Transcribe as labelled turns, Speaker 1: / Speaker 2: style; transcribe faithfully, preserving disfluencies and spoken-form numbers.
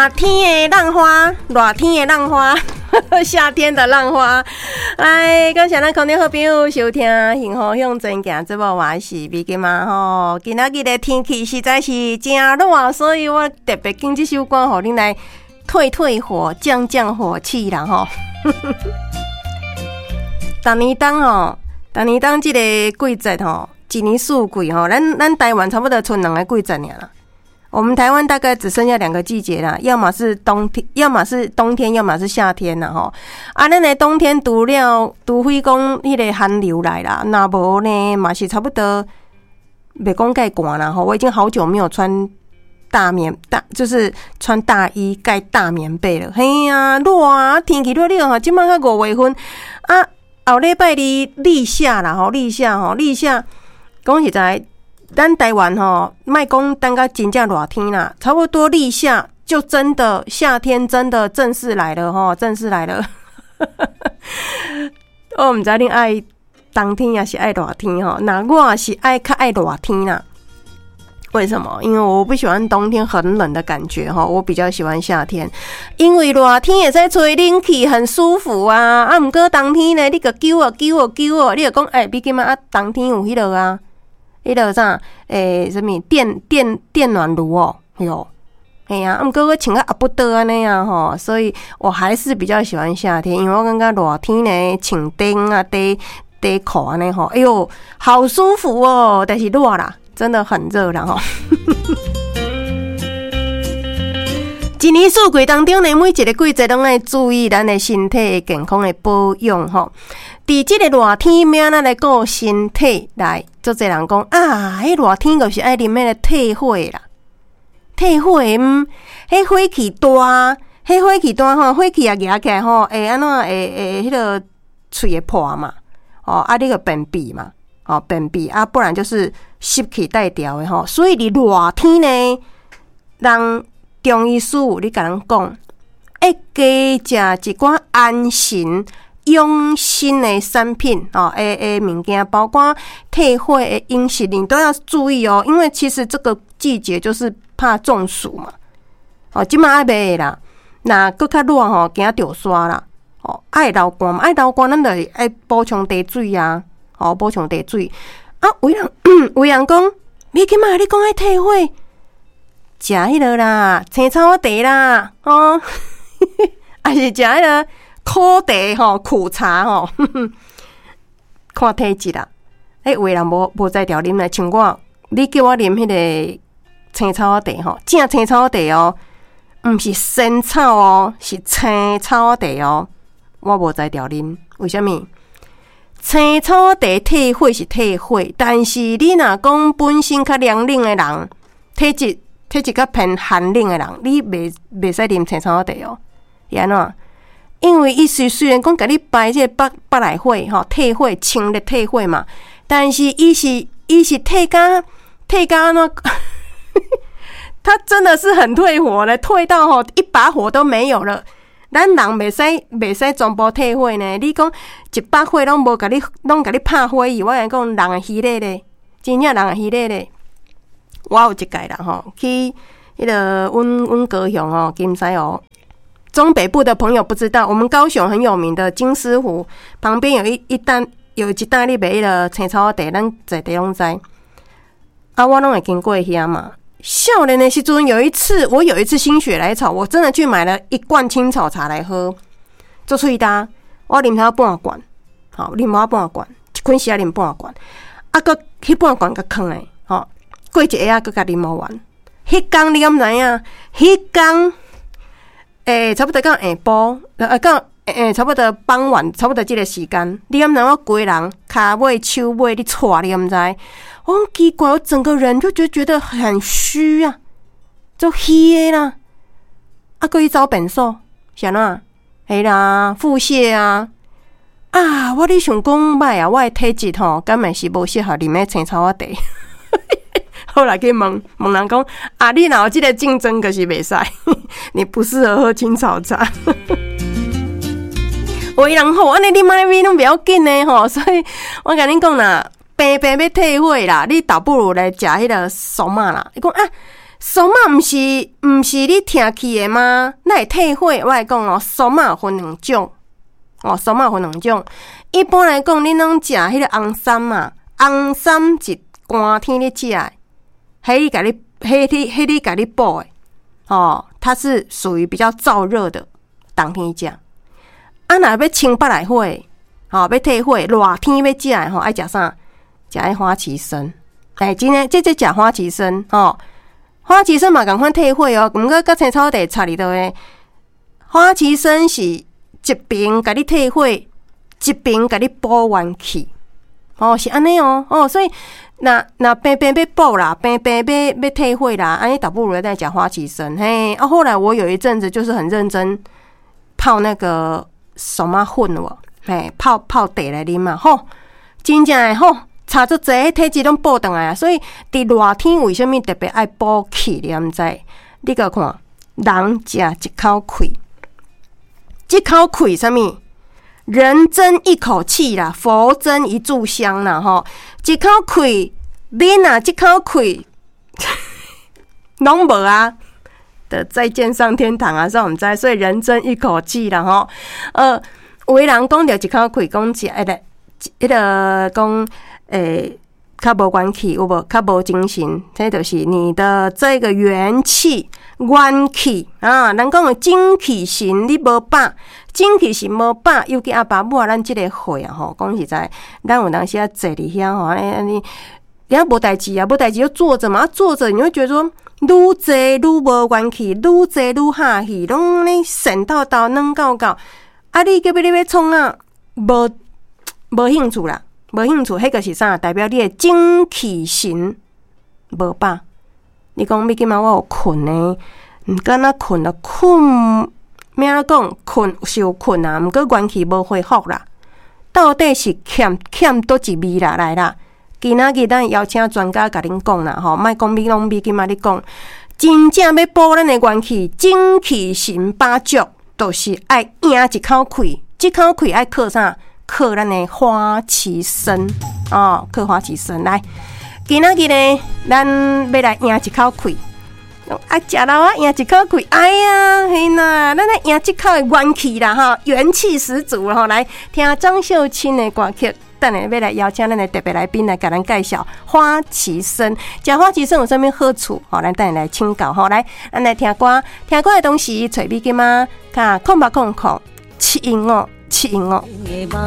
Speaker 1: 热天的浪花，热天的浪花，夏天的浪花。来，感谢咱空中好朋友收听《幸福向前行》节目，我是美金妈吼。今仔日的天气实在是真热，所以我特别拣这首歌，互恁来退退火、降降火气啦吼。逐年当吼，逐年当这个季节吼，一年四季吼，咱咱台湾差不多剩两个季节尔啦。我们台湾大概只剩下两个季节啦，要么是冬天，要么是冬天，要么是夏天啦吼。啊，咱的冬天除了除非讲迄个寒流来啦，那无呢嘛是差不多，袂讲介寒啦吼。我已经好久没有穿大棉大，就是穿大衣盖大棉被了。嘿呀、啊，热啊，天气热热吼，即摆才五月份啊，后礼拜二立夏啦吼，立夏吼，立夏讲实在。咱台湾吼，莫讲等到真正热天啦，差不多立夏就真的夏天真的正式来了吼，正式来了。我唔知恁爱冬天也是爱热天吼，那我是爱较爱热天啦。为什么？因为我不喜欢冬天很冷的感觉哈，我比较喜欢夏天，因为热天也在吹冷气，很舒服啊。啊，唔过冬天呢，你个揪哦揪哦揪哦，你就讲哎，毕竟嘛啊，冬天有迄落啊。迄落啥？诶，什么电电电暖炉哦？哟，哎呀，毋过我穿个阿不得安尼啊吼，所以我还是比较喜欢夏天，因为我感觉热天呢，穿灯啊、短短裤安尼吼，哎呦，好舒服哦。但是热啦，真的很热啦吼。一年四季当中呢，每一个季节拢爱注意咱的身体健康的保养吼。伫即个热天，免咱来顾身体来，足侪人讲啊，迄热天就是爱啉迄个退火啦，退火嗯，迄火气大，迄火气大吼，火气也压起来吼，会安怎会会迄个喙会破嘛，哦啊，你个便秘嘛，哦便秘啊，不然就是湿气带调的吼，所以伫热天呢，人中医师你甲人讲，会加食一寡安神。养生的产品哦，诶诶，物件包括退火的饮食，你都要注意哦。因为其实这个季节就是怕中暑嘛。哦，即马爱买啦，那搁较热吼，惊着刷啦。哦，爱流汗嘛，爱流汗，咱就爱补充茶水啊。哦，补充茶水啊。有人有人讲，你今嘛你讲爱退火，食迄落啦，青草茶啦，哦，还是食迄落。苦茶吼，苦茶吼，看体质啦。诶，有诶人无无在调啉咧，像我，你叫我啉迄个青草茶吼，正青草茶哦，毋是仙草哦，是青草茶哦，我无在调啉。为什么？青草茶退火是退火，但是你若讲本身较凉冷诶人，体质体质较偏寒冷诶人，你袂袂使啉青草茶哦，是安怎？因为伊是虽然讲甲你排这个北北来火吼，退火清的退火嘛，但是伊是伊是退甲退甲那，他真的是很退火的，退到吼一把火都没有了。咱人袂使袂使全部退火呢？你讲一把火拢无甲你拢甲你拍火伊，我来讲人会虚咧咧，真正人会虚咧咧。我有一届啦吼，去迄个阮阮高雄吼金狮哦。中北部的朋友不知道，我们高雄很有名的金狮湖旁边有一一单有一大粒卖的青草茶，咱在地拢知。啊，我拢会经过遐嘛。少年的时阵，有一次我有一次心血来潮，我真的去买了一罐青草茶来喝，做喙焦，我啉它半罐，好啉它半罐，一捆时啊啉半罐，啊个迄半罐个空诶，吼，过一下啊个甲啉无完。迄天你敢知影？迄天。诶、欸，差不多到下晡，呃，到诶、欸，差不多傍晚，差不多这个时间，你敢知我规人骹尾、手尾你挫，你敢知？我很奇怪，我整个人就觉觉得很虚啊，就虚的啦。啊，过去找便所，是安怎？嘿啦，腹泻啊！啊，我咧想讲歹啊，我的体质吼，敢会是无适合啉诶青草茶。后来去问问人讲啊，你若有这个竞争，可是袂使，你不适合喝青草茶。有人吼，安尼你买咪拢不要紧呢吼，所以我甲恁讲啦，病病要退火啦，你倒不如来食迄个松麻啦。伊讲啊， 扫码毋是毋是你听去的吗？那会退火，我来讲哦，扫码分两种哦，扫码分两种。一般来讲，你拢食迄个红参嘛，红参是寒天你食的，迄你甲你，迄你，迄你甲你补的哦，它是属于比较燥热的，冬天食。啊，若要清北来火，吼，要退火，热天要食的吼，爱食啥？食迄花旗参。哎，真诶，这这食花旗参吼。花旗参嘛，共款退火哦。毋过，甲青草地插里头诶，花旗参是一边甲你退火，一边甲你补元气。哦，是安尼哦。哦，所以若若平平要补啦，平平要要退火啦，安尼倒不如在食花旗参。嘿，啊，后来我有一阵子就是很认真泡那个什么粉哦，嘿，泡泡茶来啉嘛，吼，真正诶吼。差足济，体质拢补回来啊！所以，伫热天为什么特别爱补气？你毋知？你甲看，人食一口气，一口气什么？人争一口气啦，佛争一炷香啦，吼！一口气，你若一口气，拢无啊！的再见上天堂啊，所以毋知，所以人争一口气啦，吼！呃，有的人讲着一口气，讲食迄个，迄个讲。诶，较无元气，有无？较无精神，这就是你的这个元气、元气啊。人讲的精气神，你无饱，精气神无饱，尤其阿爸母啊，咱即个岁啊，吼，讲实在，咱有当时啊坐伫遐吼，安尼安尼，人家无代志啊，无代志就坐着嘛，坐着你会觉得说，愈坐愈无元气，愈坐愈哈气，拢咧神叨叨、软到到，啊，你叫要你要创啊，无无兴趣啦。无兴趣，迄个是啥？代表你的精气神无饱。你讲咪今嘛我有困呢，毋敢若困了困，咩啊讲困是有困啊，毋过元气无恢复啦。到底是欠欠倒一味啦？来啦，今仔日咱邀请专家甲恁讲啦，吼，莫讲咪拢咪今嘛你讲，真正要补咱的元气，精气神饱足，就是爱赢一口气，一口气爱靠啥？靠咱的花旗参哦，靠花旗参来。今仔日呢，咱要来赢一口气，啊，食到啊赢一口气，哎呀，嘿呐，咱来赢一口的元气啦哈，元气十足啦！来听张秀清的歌曲，等下要来邀请咱的特别来宾来给咱介绍花旗参。食花旗参有啥物好处？好，咱等下来请教哈。来，咱来听歌，听歌的同时，找美金啊，看空吧空空，七音哦。七音哦。